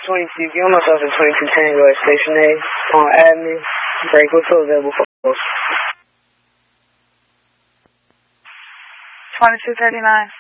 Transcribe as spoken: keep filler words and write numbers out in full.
twenty-two, get on myself at twenty-two Tango at Station A on admin. Break, what's available for us? twenty-two thirty-nine.